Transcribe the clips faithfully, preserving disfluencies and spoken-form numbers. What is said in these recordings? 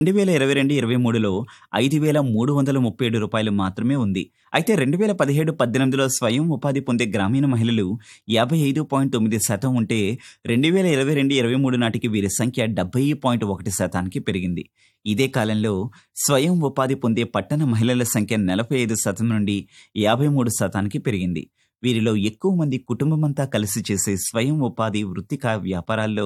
రెండు వేల ఇరవై రెండు, ఇరవై మూడులో ఐదు వేల మూడు వందల ముప్పై ఏడు రూపాయలు మాత్రమే ఉంది. అయితే రెండు వేల పదిహేడు, పద్దెనిమిదిలో స్వయం ఉపాధి పొందే గ్రామీణ మహిళలు యాభై ఐదు పాయింట్ తొమ్మిది శాతం ఉంటే రెండు వేల ఇరవై రెండు, ఇరవై మూడు నాటికి వీరి సంఖ్య డెబ్బై పాయింట్ ఒకటి శాతానికి పెరిగింది. ఇదే కాలంలో స్వయం ఉపాధి పొందే పట్టణ మహిళల సంఖ్య నలభై ఐదు శాతం నుండి యాభై మూడు శాతానికి పెరిగింది. వీరిలో ఎక్కువ మంది కుటుంబమంతా కలిసి చేసే స్వయం ఉపాధి వృత్తిక వ్యాపారాల్లో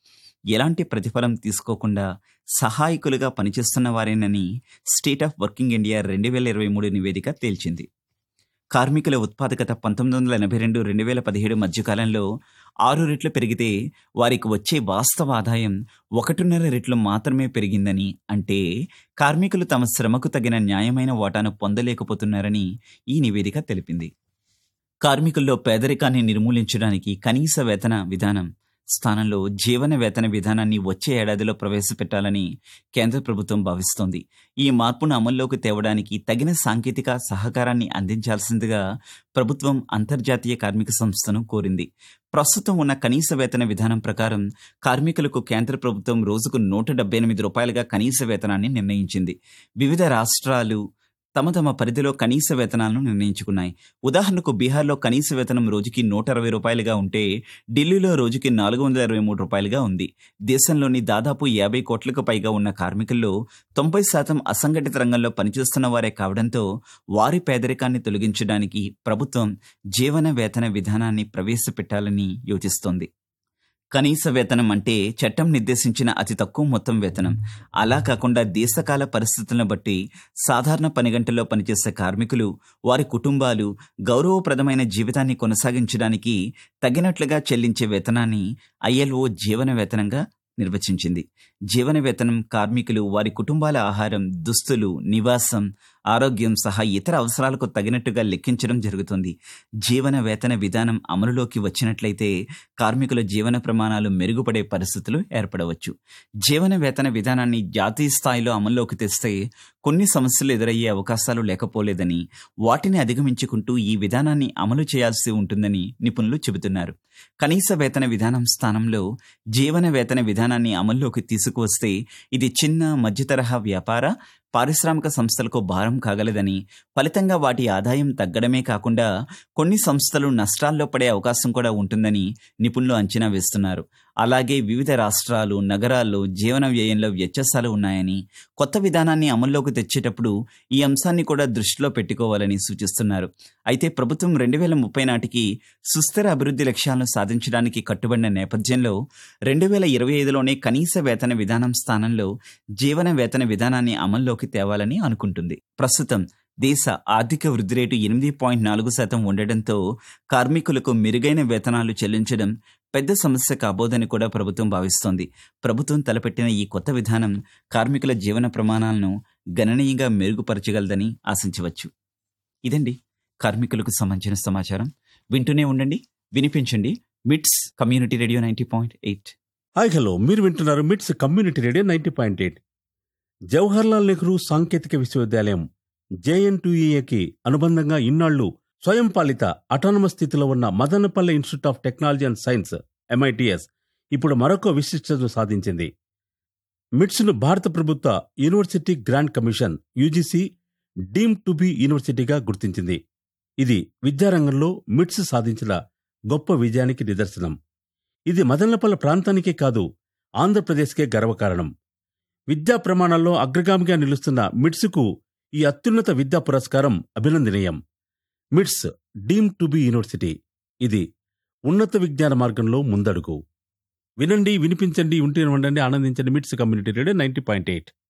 ఎలాంటి ప్రతిఫలం తీసుకోకుండా సహాయకులుగా పనిచేస్తున్న వారేనని స్టేట్ ఆఫ్ వర్కింగ్ ఇండియా రెండు వేల ఇరవై మూడు నివేదిక తేల్చింది. కార్మికుల ఉత్పాదకత పంతొమ్మిది వందల ఎనభై రెండు రెండు వేల పదిహేడు మధ్యకాలంలో ఆరు రెట్లు పెరిగితే వారికి వచ్చే వాస్తవ ఆదాయం ఒకటిన్నర రెట్లు మాత్రమే పెరిగిందని, అంటే కార్మికులు తమ శ్రమకు తగిన న్యాయమైన వాటాను పొందలేకపోతున్నారని ఈ నివేదిక తెలిపింది. కార్మికుల్లో పేదరికాన్ని నిర్మూలించడానికి కనీస వేతన విధానం స్థానంలో జీవన వేతన విధానాన్ని వచ్చే ఏడాదిలో ప్రవేశపెట్టాలని కేంద్ర ప్రభుత్వం భావిస్తోంది. ఈ మార్పును అమల్లోకి తేవడానికి తగిన సాంకేతిక సహకారాన్ని అందించాల్సిందిగా ప్రభుత్వం అంతర్జాతీయ కార్మిక సంస్థను కోరింది. ప్రస్తుతం ఉన్న కనీస వేతన విధానం ప్రకారం కార్మికులకు కేంద్ర ప్రభుత్వం రోజుకు నూట డెబ్బై ఎనిమిది రూపాయలుగా కనీస వేతనాన్ని నిర్ణయించింది. వివిధ రాష్ట్రాలు తమ తమ పరిధిలో కనీస వేతనాలను నిర్ణయించుకున్నాయి. ఉదాహరణకు బీహార్లో కనీస వేతనం రోజుకి నూట అరవై రూపాయలుగా ఉంటే ఢిల్లీలో రోజుకి నాలుగు వందల ఇరవై మూడు రూపాయలుగా ఉంది. దేశంలోని దాదాపు యాభై కోట్లకు పైగా ఉన్న కార్మికుల్లో తొంభై శాతం అసంఘటిత రంగంలో పనిచేస్తున్న వారే కావడంతో వారి పేదరికాన్ని తొలగించడానికి ప్రభుత్వం జీవన వేతన విధానాన్ని ప్రవేశపెట్టాలని యోచిస్తోంది. కనీస వేతనం అంటే చట్టం నిర్దేశించిన అతి తక్కువ మొత్తం వేతనం. అలా కాకుండా దేశకాల పరిస్థితులను బట్టి సాధారణ పని గంటల్లో పనిచేసే కార్మికులు, వారి కుటుంబాలు గౌరవప్రదమైన జీవితాన్ని కొనసాగించడానికి తగినట్లుగా చెల్లించే వేతనాన్ని ఐఎల్ఓ జీవన వేతనంగా నిర్వచించింది. జీవన వేతనం కార్మికులు వారి కుటుంబాల ఆహారం, దుస్తులు, నివాసం, ఆరోగ్యం సహా ఇతర అవసరాలకు తగినట్టుగా లెక్కించడం జరుగుతుంది. జీవన వేతన విధానం అమలులోకి వచ్చినట్లయితే కార్మికుల జీవన ప్రమాణాలు మెరుగుపడే పరిస్థితులు ఏర్పడవచ్చు. జీవన వేతన విధానాన్ని జాతీయ స్థాయిలో అమల్లోకి తెస్తే కొన్ని సమస్యలు ఎదురయ్యే అవకాశాలు లేకపోలేదని, వాటిని అధిగమించుకుంటూ ఈ విధానాన్ని అమలు చేయాల్సి ఉంటుందని నిపుణులు చెబుతున్నారు. కనీస వేతన విధానం స్థానంలో జీవన వేతన విధానాన్ని అమల్లోకి తీసుకువస్తే ఇది చిన్న, మధ్యతరహా వ్యాపార, పారిశ్రామిక సంస్థలకు భారం కాగలదని, ఫలితంగా వాటి ఆదాయం తగ్గడమే కాకుండా కొన్ని సంస్థలు నష్టాల్లో పడే అవకాశం కూడా ఉంటుందని నిపుణులు అంచనా వేస్తున్నారు. అలాగే వివిధ రాష్ట్రాలు, నగరాల్లో జీవన వ్యయంలో వ్యత్యాసాలు ఉన్నాయని, కొత్త విధానాన్ని అమల్లోకి తెచ్చేటప్పుడు ఈ అంశాన్ని కూడా దృష్టిలో పెట్టుకోవాలని సూచిస్తున్నారు. అయితే ప్రభుత్వం రెండు వేల ముప్పై నాటికి సుస్థిర అభివృద్ధి లక్ష్యాలను సాధించడానికి కట్టుబడిన నేపథ్యంలో రెండు వేల ఇరవై ఐదులోనే కనీస వేతన విధానం స్థానంలో జీవన వేతన విధానాన్ని అమల్లోకి తేవాలని అనుకుంటుంది. ప్రస్తుతం దేశ ఆర్థిక వృద్ధి రేటు ఎనిమిది పాయింట్ నాలుగు శాతం ఉండడంతో కార్మికులకు మెరుగైన వేతనాలు చెల్లించడం పెద్ద సమస్య కాబోదని కూడా ప్రభుత్వం భావిస్తోంది. ప్రభుత్వం తలపెట్టిన ఈ కొత్త విధానం కార్మికుల జీవన ప్రమాణాలను గణనీయంగా మెరుగుపరచగలదని ఆశించవచ్చు. ఇదండి కార్మికులకు సంబంధించిన సమాచారం. వింటూనే ఉండండి, వినిపించండి. మిట్స్ community radio ninety point eight. Hi hello, మీరు వింటున్నారు మిట్స్ community radio ninety point eight. Jawaharlal Nehru సాంకేతిక విశ్వవిద్యాలయం జేఎన్టీయూఏకి అనుబంధంగా ఇన్నాళ్లు స్వయం పాలిత అటానమస్ స్థితిలో ఉన్న Madanapalle institute of technology and science MITS ఇప్పుడు మరొక విశిష్టతను సాధించింది. మిట్స్ను భారత ప్రభుత్వ university grant commission UGC deemed to be యూనివర్సిటీగా గుర్తించింది. ఇది విద్యారంగంలో మిట్స్ సాధించిన గొప్ప విజయానికి నిదర్శనం. ఇది మదనపల్లె ప్రాంతానికే కాదు, ఆంధ్రప్రదేశ్కే గర్వకారణం. విద్యా ప్రమాణాల్లో అగ్రగామిగా నిలుస్తున్న మిట్స్కు ఈ అత్యున్నత విద్యా పురస్కారం అభినందనీయం. మిట్స్ డీమ్డ్ టు బి యూనివర్సిటీ, ఇది ఉన్నత విజ్ఞాన మార్గంలో ముందడుగు. వినండి, వినిపించండి, ఉంటే ఉండండి, ఆనందించండి. మిట్స్ community radio ninety point eight.